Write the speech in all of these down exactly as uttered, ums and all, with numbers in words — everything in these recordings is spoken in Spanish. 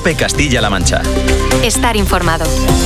COPE Castilla-La Mancha. Estar informado.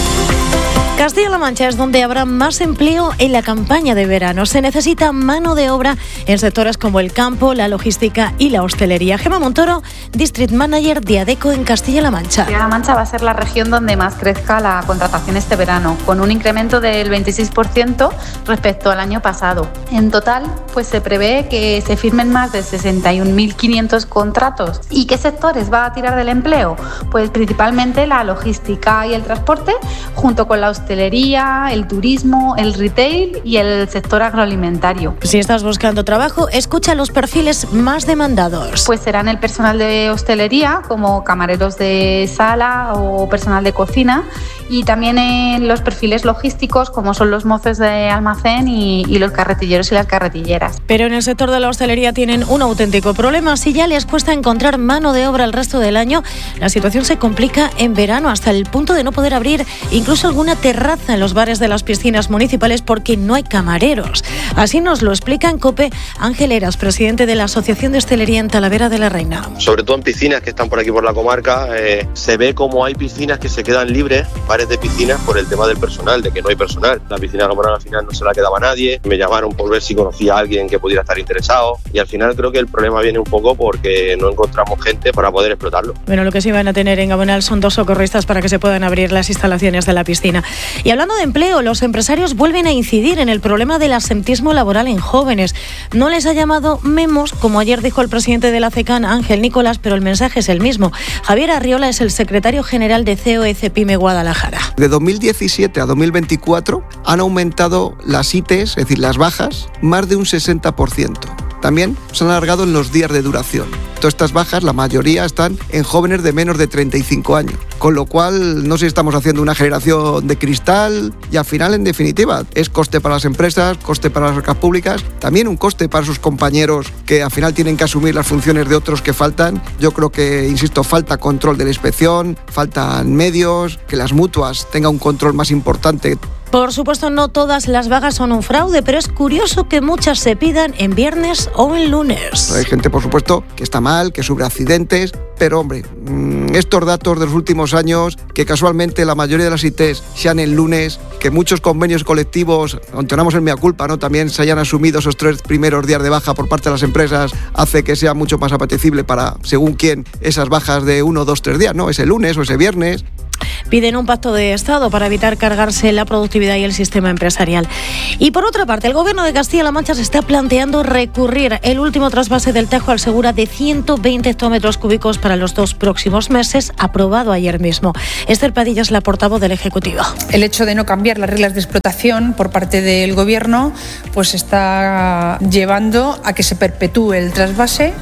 Castilla-La Mancha es donde habrá más empleo en la campaña de verano. Se necesita mano de obra en sectores como el campo, la logística y la hostelería. Gemma Montoro, District Manager de Adecco en Castilla-La Mancha. Castilla-La Mancha va a ser la región donde más crezca la contratación este verano, con un incremento del veintiséis por ciento respecto al año pasado. En total, pues se prevé que se firmen más de sesenta y un mil quinientos contratos. ¿Y qué sectores va a tirar del empleo? Pues principalmente la logística y el transporte, junto con la hostelería, el turismo, el retail y el sector agroalimentario. Si estás buscando trabajo, escucha los perfiles más demandados. Pues serán el personal de hostelería, como camareros de sala o personal de cocina, y también en los perfiles logísticos, como son los mozos de almacén y, y los carretilleros y las carretilleras. Pero en el sector de la hostelería tienen un auténtico problema. Si ya les cuesta encontrar mano de obra el resto del año, la situación se complica en verano hasta el punto de no poder abrir incluso alguna terraza en los bares de las piscinas municipales porque no hay camareros. Así nos lo explica en COPE Ángel Eras, presidente de la Asociación de Hostelería en Talavera de la Reina. Sobre todo en piscinas que están por aquí por la comarca, eh, se ve como hay piscinas que se quedan libres, bares de piscinas, por el tema del personal, de que no hay personal. La piscina laboral al final no se la quedaba nadie. Me llamaron por ver si conocía a alguien que pudiera estar interesado y al final creo que el problema viene un poco porque no encontramos gente para poder explotarlo. Bueno, lo que sí van a tener en Gabonal son dos socorristas para que se puedan abrir las instalaciones de la piscina. Y hablando de empleo, los empresarios vuelven a incidir en el problema del absentismo laboral en jóvenes. No les ha llamado memos, como ayer dijo el presidente de la CECAN, Ángel Nicolás, pero el mensaje es el mismo. Javier Arriola es el secretario general de C O E Cepime Guadalajara. De dos mil diecisiete a dos mil veinticuatro han aumentado las I T E S, es decir, las bajas, más de un sesenta por ciento. También se han alargado en los días de duración. Todas estas bajas, la mayoría están en jóvenes de menos de treinta y cinco años. Con lo cual, no sé si estamos haciendo una generación de cristal y al final, en definitiva, es coste para las empresas, coste para las arcas públicas, también un coste para sus compañeros que al final tienen que asumir las funciones de otros que faltan. Yo creo que, insisto, falta control de la inspección, faltan medios, que las mutuas tengan un control más importante. Por supuesto, no todas las vagas son un fraude, pero es curioso que muchas se pidan en viernes o en lunes. Hay gente, por supuesto, que está mal, que sufre accidentes, pero hombre, estos datos de los últimos años, que casualmente la mayoría de las I T E S sean en lunes, que muchos convenios colectivos, aunque tenemos el mea culpa, ¿no?, también se hayan asumido esos tres primeros días de baja por parte de las empresas, hace que sea mucho más apetecible para, según quién, esas bajas de uno, dos, tres días, ¿no? Ese lunes o ese viernes. Piden un pacto de Estado para evitar cargarse la productividad y el sistema empresarial. Y por otra parte, el Gobierno de Castilla-La Mancha se está planteando recurrir el último trasvase del Tajo al Segura de ciento veinte hectómetros cúbicos para los dos próximos meses, aprobado ayer mismo. Esther Padilla es la portavoz del Ejecutivo. El hecho de no cambiar las reglas de explotación por parte del Gobierno pues está llevando a que se perpetúe el trasvase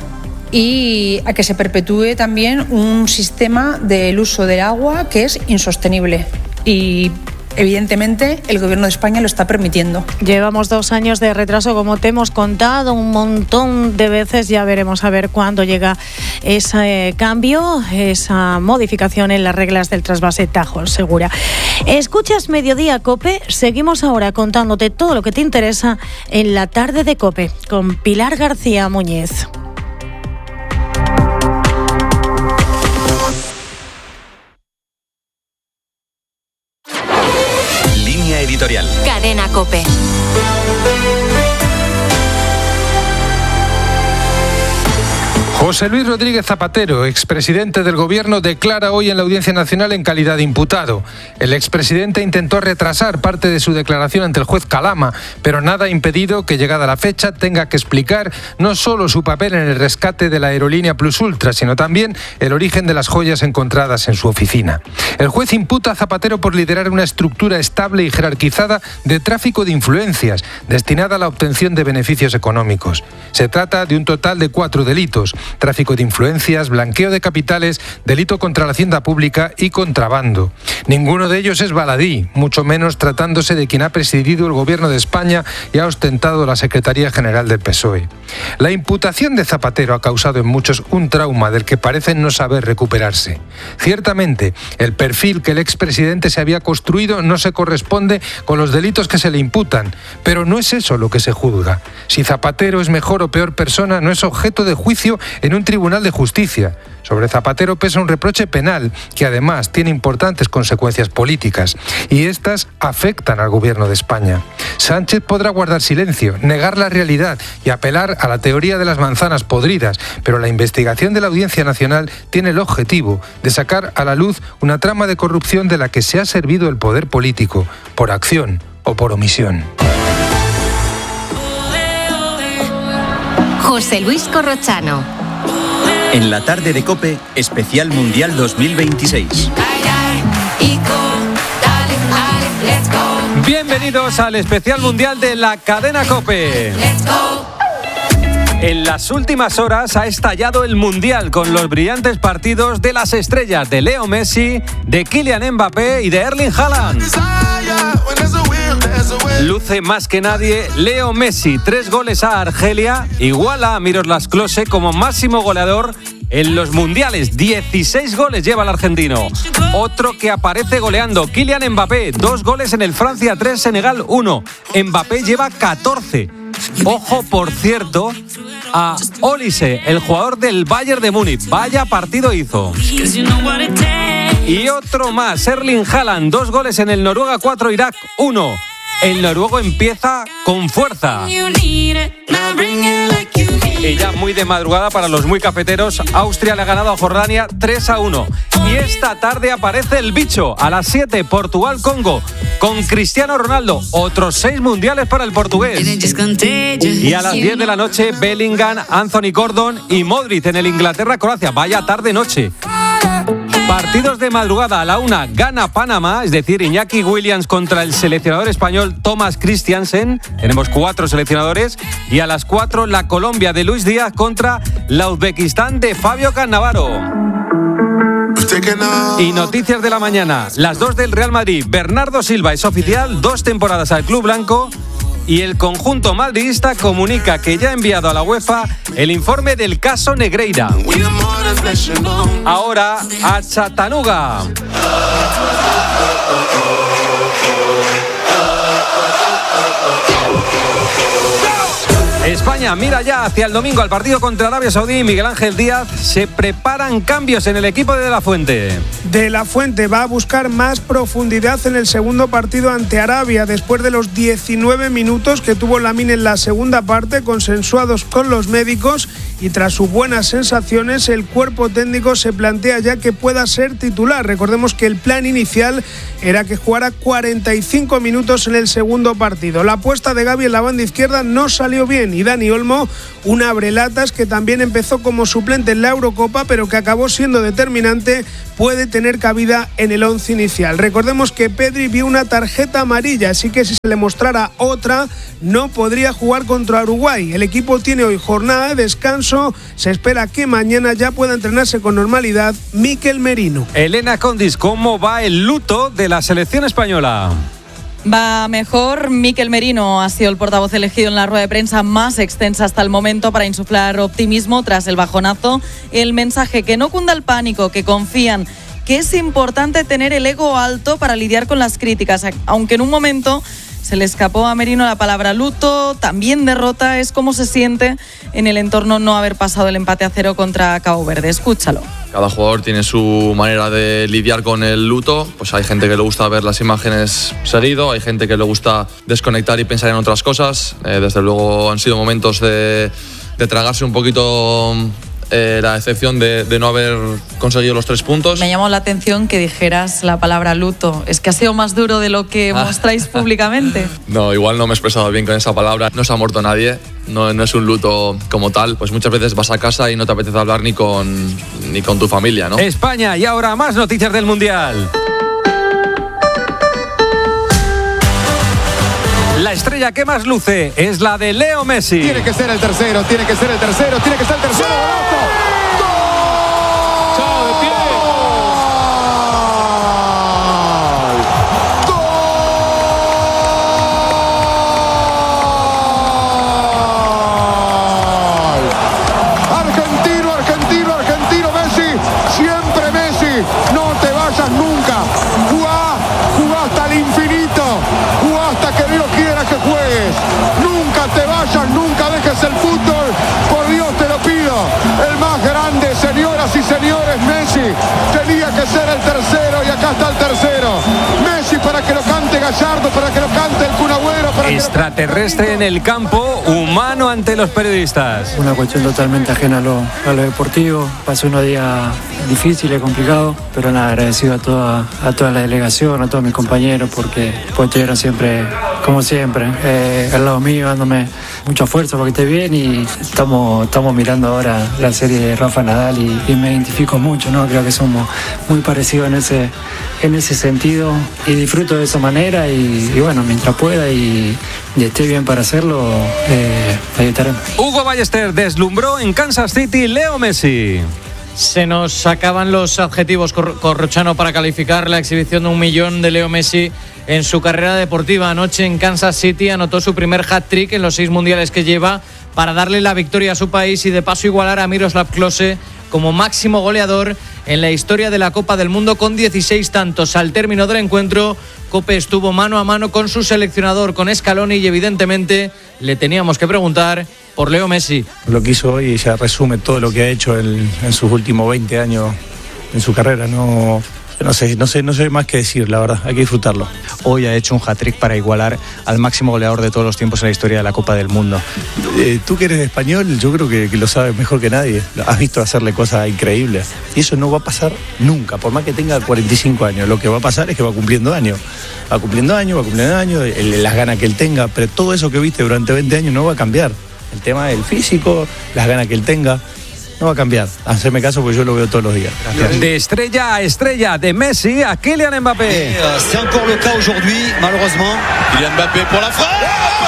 y a que se perpetúe también un sistema del uso del agua que es insostenible y evidentemente el Gobierno de España lo está permitiendo. Llevamos dos años de retraso, como te hemos contado un montón de veces. Ya veremos a ver cuándo llega ese cambio, esa modificación en las reglas del trasvase Tajo Segura. Escuchas Mediodía COPE. Seguimos ahora contándote todo lo que te interesa en la tarde de COPE con Pilar García Muñiz. Editorial. Cadena COPE. José Luis Rodríguez Zapatero, expresidente del Gobierno, declara hoy en la Audiencia Nacional en calidad de imputado. El expresidente intentó retrasar parte de su declaración ante el juez Calama, pero nada ha impedido que, llegada la fecha, tenga que explicar no solo su papel en el rescate de la aerolínea Plus Ultra, sino también el origen de las joyas encontradas en su oficina. El juez imputa a Zapatero por liderar una estructura estable y jerarquizada de tráfico de influencias, destinada a la obtención de beneficios económicos. Se trata de un total de cuatro delitos: tráfico de influencias, blanqueo de capitales, delito contra la hacienda pública y contrabando. Ninguno de ellos es baladí, mucho menos tratándose de quien ha presidido el Gobierno de España y ha ostentado la Secretaría General del P S O E. La imputación de Zapatero ha causado en muchos un trauma del que parecen no saber recuperarse. Ciertamente, el perfil que el expresidente se había construido no se corresponde con los delitos que se le imputan, pero no es eso lo que se juzga. Si Zapatero es mejor o peor persona no es objeto de juicio en en un tribunal de justicia. Sobre Zapatero pesa un reproche penal que además tiene importantes consecuencias políticas y estas afectan al gobierno de España. Sánchez podrá guardar silencio, negar la realidad y apelar a la teoría de las manzanas podridas, pero la investigación de la Audiencia Nacional tiene el objetivo de sacar a la luz una trama de corrupción de la que se ha servido el poder político, por acción o por omisión. José Luis Corrochano. En la tarde de COPE, especial Mundial dos mil veintiséis. Bienvenidos al especial Mundial de la cadena COPE. En las últimas horas ha estallado el Mundial con los brillantes partidos de las estrellas de Leo Messi, de Kylian Mbappé y de Erling Haaland. Luce más que nadie Leo Messi, tres goles a Argelia, iguala a Miroslav Klose como máximo goleador en los mundiales. dieciséis goles lleva el argentino. Otro que aparece goleando, Kylian Mbappé, dos goles en el Francia tres, Senegal uno. Mbappé lleva catorce. Ojo, por cierto, a Olise, el jugador del Bayern de Múnich. Vaya partido hizo. Y otro más, Erling Haaland, dos goles en el Noruega cuatro, Irak uno. El noruego empieza con fuerza. Y ya muy de madrugada para los muy cafeteros, Austria le ha ganado a Jordania tres a uno. Y esta tarde aparece el bicho, a las siete, Portugal-Congo, con Cristiano Ronaldo, otros seis mundiales para el portugués. Y a las diez de la noche, Bellingham, Anthony Gordon y Modric en el Inglaterra-Croacia. Vaya tarde-noche. Partidos de madrugada. A la una gana Panamá, es decir, Iñaki Williams contra el seleccionador español Thomas Christiansen. Tenemos cuatro seleccionadores. Y a las cuatro la Colombia de Luis Díaz contra la Uzbekistán de Fabio Cannavaro. Y noticias de la mañana. Las dos del Real Madrid. Bernardo Silva es oficial, dos temporadas al club blanco. Y el conjunto madridista comunica que ya ha enviado a la UEFA el informe del caso Negreira. Ahora a Chattanooga. España mira ya hacia el domingo al partido contra Arabia Saudí. Miguel Ángel Díaz, se preparan cambios en el equipo de De La Fuente. De La Fuente va a buscar más profundidad en el segundo partido ante Arabia, después de los diecinueve minutos que tuvo Lamine en la segunda parte, consensuados con los médicos, y tras sus buenas sensaciones, el cuerpo técnico se plantea ya que pueda ser titular. Recordemos que el plan inicial era que jugara cuarenta y cinco minutos en el segundo partido. La apuesta de Gavi en la banda izquierda no salió bien, y Dani Olmo, un abrelatas que también empezó como suplente en la Eurocopa, pero que acabó siendo determinante, puede tener cabida en el once inicial. Recordemos que Pedri vio una tarjeta amarilla, así que si se le mostrara otra, no podría jugar contra Uruguay. El equipo tiene hoy jornada de descanso, se espera que mañana ya pueda entrenarse con normalidad Mikel Merino. Elena Condis, ¿cómo va el luto de la selección española? Va mejor. Mikel Merino ha sido el portavoz elegido en la rueda de prensa más extensa hasta el momento para insuflar optimismo tras el bajonazo. El mensaje: que no cunda el pánico, que confían, que es importante tener el ego alto para lidiar con las críticas. Aunque en un momento se le escapó a Merino la palabra luto, también derrota, es como se siente en el entorno no haber pasado el empate a cero contra Cabo Verde. Escúchalo. Cada jugador tiene su manera de lidiar con el luto. Pues hay gente que le gusta ver las imágenes seguido, hay gente que le gusta desconectar y pensar en otras cosas. Eh, desde luego han sido momentos de, de tragarse un poquito eh, la decepción de, de no haber conseguido los tres puntos. Me llamó la atención que dijeras la palabra luto. ¿Es que ha sido más duro de lo que ah. mostráis públicamente? No, igual no me he expresado bien con esa palabra. No se ha muerto nadie. No, no es un luto como tal. Pues muchas veces vas a casa y no te apetece hablar ni con, ni con tu familia, ¿no? España, y ahora más noticias del Mundial. La estrella que más luce es la de Leo Messi. Tiene que ser el tercero, tiene que ser el tercero, tiene que ser el tercero. ¡Sí! ¡Gol! ¡Chao, de pie! Messi tenía que ser el tercero y acá está el tercero. Messi para que lo cante Gallardo, para que lo cante el Kun Agüero, para Extraterrestre que lo... en el campo, humano ante los periodistas. Una cuestión totalmente ajena a lo, a lo deportivo. Pasó unos días difíciles, complicados, pero nada, agradecido a toda, a toda la delegación, a todos mis compañeros, porque pues, estuvieron siempre, como siempre, eh, al lado mío, dándome mucha fuerza para que esté bien, y estamos, estamos mirando ahora la serie de Rafa Nadal y, y me identifico mucho, ¿no? Creo que somos muy parecidos en ese, en ese sentido y disfruto de esa manera y, y bueno, mientras pueda y, y esté bien para hacerlo, eh, ahí estaremos. Hugo Ballester deslumbró en Kansas City Leo Messi. Se nos acaban los adjetivos, Corrochano, para calificar la exhibición de un millón de Leo Messi en su carrera deportiva. Anoche en Kansas City anotó su primer hat-trick en los seis mundiales que lleva para darle la victoria a su país y de paso igualar a Miroslav Klose como máximo goleador en la historia de la Copa del Mundo con dieciséis tantos. Al término del encuentro, Cope estuvo mano a mano con su seleccionador, con Scaloni, y evidentemente le teníamos que preguntar por Leo Messi. Lo que hizo hoy ya resume todo lo que ha hecho en, en sus últimos veinte años en su carrera. No, no sé, no sé, no sé más que decir, la verdad, hay que disfrutarlo. Hoy ha hecho un hat-trick para igualar al máximo goleador de todos los tiempos en la historia de la Copa del Mundo. Eh, tú que eres español, yo creo que, que lo sabes mejor que nadie. Has visto hacerle cosas increíbles. Y eso no va a pasar nunca, por más que tenga cuarenta y cinco años. Lo que va a pasar es que va cumpliendo años. Va cumpliendo años, va cumpliendo años, el, las ganas que él tenga. Pero todo eso que viste durante veinte años no va a cambiar. El tema del físico, las ganas que él tenga, no va a cambiar. Haceme caso porque yo lo veo todos los días. Gracias. De estrella a estrella, de Messi a Kylian Mbappé. C'est encore le cas aujourd'hui, malheureusement. Kylian Mbappé pour la frappe.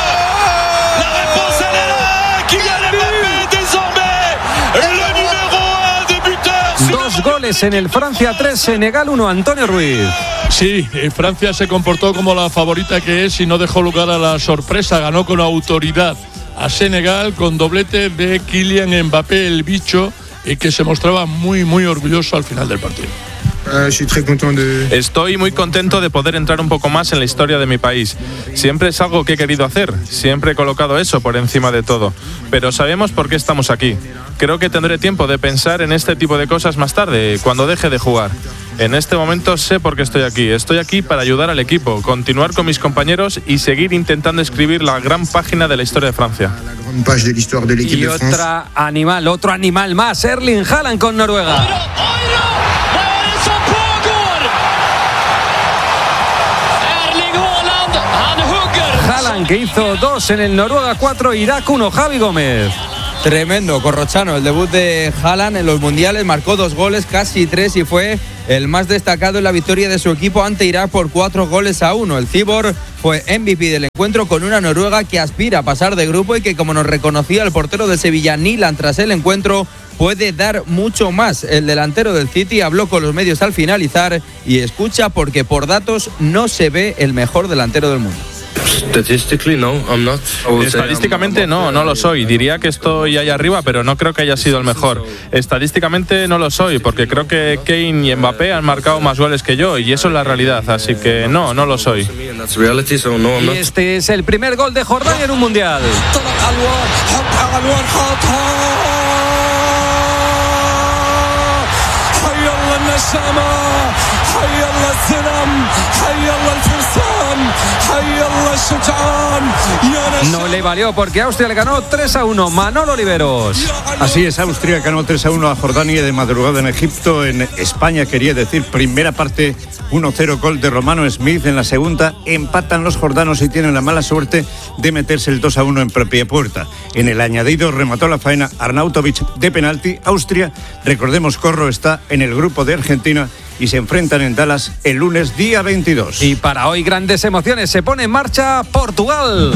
La réponse elle est là. Kylian Mbappé désormais le numéro un des buteurs. Dos goles en el Francia tres, Senegal uno, Antonio Ruiz. Sí, Francia se comportó como la favorita que es y no dejó lugar a la sorpresa. Ganó con autoridad a Senegal con doblete de Kylian Mbappé, el bicho, y que se mostraba muy, muy orgulloso al final del partido. Estoy muy contento de poder entrar un poco más en la historia de mi país. Siempre es algo que he querido hacer, siempre he colocado eso por encima de todo. Pero sabemos por qué estamos aquí. Creo que tendré tiempo de pensar en este tipo de cosas más tarde, cuando deje de jugar. En este momento sé por qué estoy aquí. Estoy aquí para ayudar al equipo, continuar con mis compañeros y seguir intentando escribir la gran página de la historia de Francia. Y otra animal, otro animal más, Erling Haaland con Noruega. Haaland que hizo dos en el Noruega cuatro, Irak uno, Javi Gómez. Tremendo, Corrochano, el debut de Haaland en los mundiales, marcó dos goles, casi tres, y fue el más destacado en la victoria de su equipo ante Irak por cuatro goles a uno. El Cibor fue M V P del encuentro con una Noruega que aspira a pasar de grupo y que, como nos reconocía el portero de Sevilla, Nilan, tras el encuentro, puede dar mucho más. El delantero del City habló con los medios al finalizar y escucha porque por datos no se ve el mejor delantero del mundo. Estadísticamente no, no lo soy. Diría que estoy ahí arriba, pero no creo que haya sido el mejor. Estadísticamente no lo soy, porque creo que Kane y Mbappé han marcado más goles que yo, y eso es la realidad, así que no, no lo soy. Y este es el primer gol de Jordania en un mundial. No le valió porque Austria le ganó tres a uno. Manolo Oliveros. Así es, Austria ganó tres a uno a Jordania de madrugada en Egipto. En España, quería decir, primera parte uno cero, gol de Romano Smith. En la segunda empatan los jordanos y tienen la mala suerte de meterse el dos a uno en propia puerta. En el añadido remató la faena Arnautovic de penalti. Austria, recordemos, Corro, está en el grupo de Argentina y se enfrentan en Dallas el lunes día veintidós. Y para hoy grandes emociones, se pone en marcha Portugal.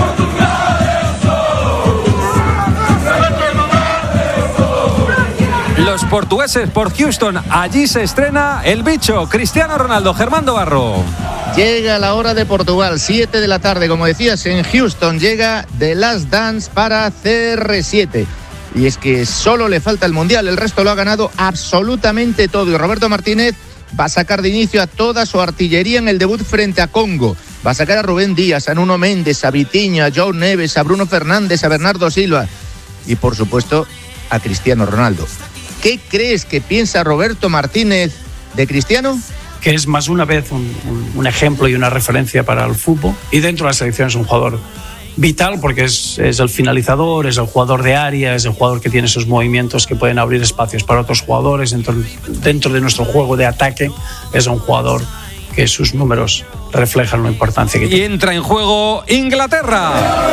Los portugueses por Houston, allí se estrena el bicho, Cristiano Ronaldo. Germán Barro. Llega la hora de Portugal, siete de la tarde, como decías, en Houston llega The Last Dance para C R siete. Y es que solo le falta el Mundial, el resto lo ha ganado absolutamente todo. Y Roberto Martínez va a sacar de inicio a toda su artillería en el debut frente a Congo. Va a sacar a Rubén Díaz, a Nuno Méndez, a Vitinha, a João Neves, a Bruno Fernández, a Bernardo Silva y, por supuesto, a Cristiano Ronaldo. ¿Qué crees que piensa Roberto Martínez de Cristiano? Que es más una vez un, un, un ejemplo y una referencia para el fútbol. Y dentro de la selección es un jugador vital porque es, es el finalizador, es el jugador de área, es el jugador que tiene esos movimientos que pueden abrir espacios para otros jugadores. Dentro, dentro de nuestro juego de ataque es un jugador que sus números reflejan la importancia que y tiene. Y entra en juego Inglaterra.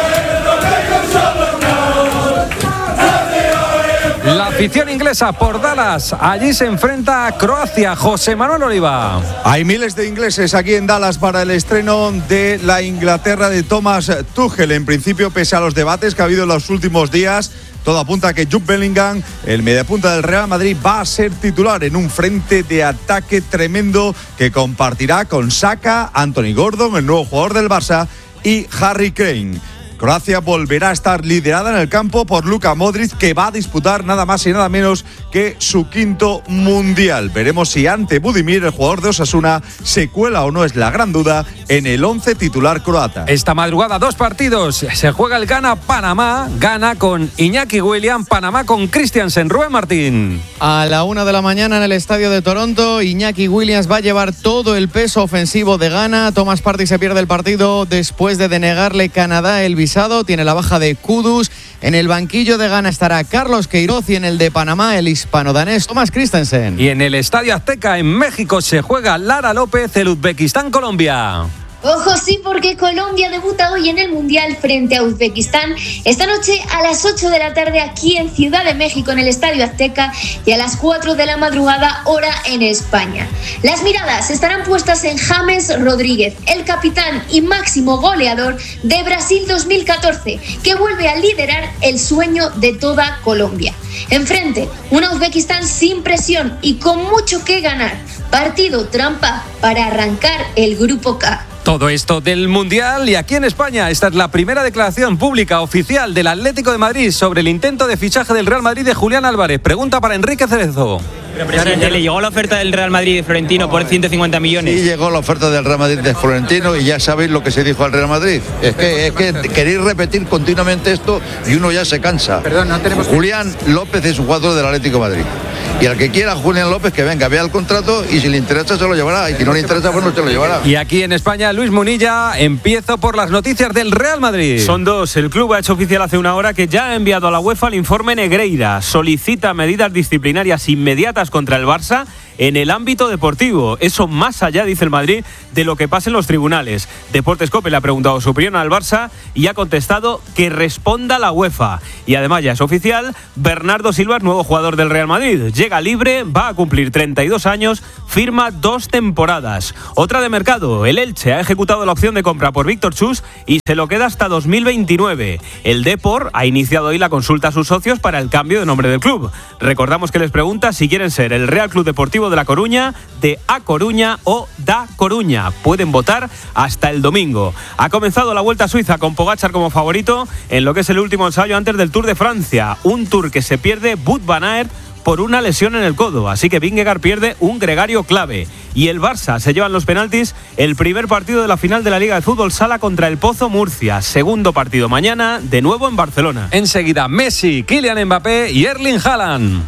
La afición inglesa por Dallas. Allí se enfrenta a Croacia. José Manuel Oliva. Hay miles de ingleses aquí en Dallas para el estreno de la Inglaterra de Thomas Tuchel. En principio, pese a los debates que ha habido en los últimos días, todo apunta a que Jude Bellingham, el mediapunta del Real Madrid, va a ser titular en un frente de ataque tremendo que compartirá con Saka, Anthony Gordon, el nuevo jugador del Barça, y Harry Kane. Croacia volverá a estar liderada en el campo por Luka Modric, que va a disputar nada más y nada menos que su quinto mundial. Veremos si ante Budimir, el jugador de Osasuna, se cuela o no, es la gran duda en el once titular croata. Esta madrugada dos partidos. Se juega el Ghana-Panamá. Ghana con Iñaki Williams, Panamá con Christiansen. Rubén Martín. A la una de la mañana en el estadio de Toronto, Iñaki Williams va a llevar todo el peso ofensivo de Ghana. Thomas Partey se pierde el partido después de denegarle Canadá el visado. Tiene la baja de Kudus. En el banquillo de Ghana estará Carlos Queiroz y en el de Panamá el hispano-danés Thomas Christensen. Y en el Estadio Azteca en México se juega Lara López, el Uzbekistán-Colombia. Ojo, sí, porque Colombia debuta hoy en el Mundial frente a Uzbekistán esta noche a las ocho de la tarde aquí en Ciudad de México en el Estadio Azteca y a las cuatro de la madrugada hora en España. Las miradas estarán puestas en James Rodríguez, el capitán y máximo goleador de Brasil dos mil catorce, que vuelve a liderar el sueño de toda Colombia. Enfrente, una Uzbekistán sin presión y con mucho que ganar. Partido trampa para arrancar el Grupo K. Todo esto del Mundial y aquí en España. Esta es la primera declaración pública oficial del Atlético de Madrid sobre el intento de fichaje del Real Madrid de Julián Álvarez. Pregunta para Enrique Cerezo. Pero, presidente, ¿le llegó la oferta del Real Madrid de Florentino por ciento cincuenta millones? Sí, llegó la oferta del Real Madrid de Florentino y ya sabéis lo que se dijo al Real Madrid. Es que, es que queréis repetir continuamente esto y uno ya se cansa. Perdón, no tenemos... Julián López es un jugador del Atlético de Madrid. Y al que quiera Julián López, que venga, vea el contrato y si le interesa se lo llevará. Y si no le interesa, pues no se lo llevará. Y aquí en España, Luis Munilla, empiezo por las noticias del Real Madrid. Son dos. El club ha hecho oficial hace una hora que ya ha enviado a la UEFA el informe Negreira. Solicita medidas disciplinarias inmediatas contra el Barça en el ámbito deportivo. Eso más allá, dice el Madrid, de lo que pasa en los tribunales. Deportes Cope le ha preguntado su opinión al Barça y ha contestado que responda la UEFA. Y además ya es oficial, Bernardo Silva es nuevo jugador del Real Madrid. Llega libre, va a cumplir treinta y dos años, firma dos temporadas. Otra de mercado, el Elche ha ejecutado la opción de compra por Víctor Chus y se lo queda hasta dos mil veintinueve. El Depor ha iniciado hoy la consulta a sus socios para el cambio de nombre del club. Recordamos que les pregunta si quieren ser el Real Club Deportivo de La Coruña, de A Coruña o Da Coruña. Pueden votar hasta el domingo. Ha comenzado la Vuelta a Suiza con Pogačar como favorito en lo que es el último ensayo antes del Tour de Francia. Un Tour que se pierde Wout van Aert por una lesión en el codo, así que Vingegaard pierde un gregario clave. Y el Barça se lleva en los penaltis el primer partido de la final de la Liga de Fútbol Sala contra el Pozo Murcia. Segundo partido mañana, de nuevo en Barcelona. Enseguida Messi, Kylian Mbappé y Erling Haaland.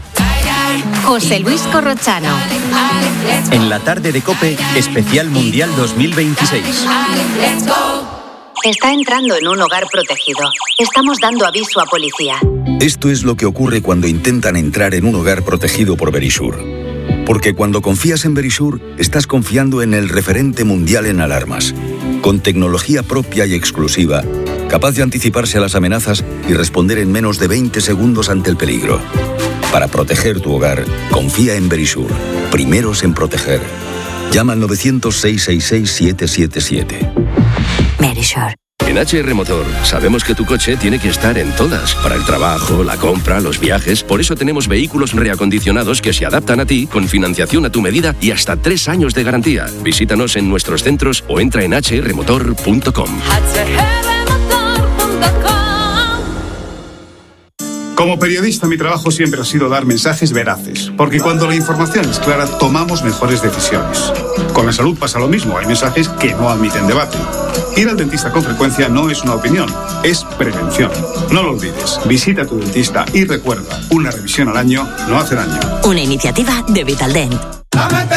José Luis Corrochano. En la tarde de COPE, especial Mundial dos mil veintiséis. Está entrando en un hogar protegido. Estamos dando aviso a policía. Esto es lo que ocurre cuando intentan entrar en un hogar protegido por Verisur. Porque cuando confías en Verisur, estás confiando en el referente mundial en alarmas. Con tecnología propia y exclusiva, capaz de anticiparse a las amenazas y responder en menos de veinte segundos ante el peligro. Para proteger tu hogar, confía en Verisur. Primeros en proteger. Llama al novecientos, seiscientos sesenta y seis, siete siete siete. Verisur. En H R Motor sabemos que tu coche tiene que estar en todas, para el trabajo, la compra, los viajes. Por eso tenemos vehículos reacondicionados que se adaptan a ti, con financiación a tu medida y hasta tres años de garantía. Visítanos en nuestros centros o entra en h r motor punto com. Como periodista, mi trabajo siempre ha sido dar mensajes veraces, porque cuando la información es clara, tomamos mejores decisiones. Con la salud pasa lo mismo, hay mensajes que no admiten debate. Ir al dentista con frecuencia no es una opinión, es prevención. No lo olvides, visita a tu dentista y recuerda, una revisión al año no hace daño. Una iniciativa de Vitaldent.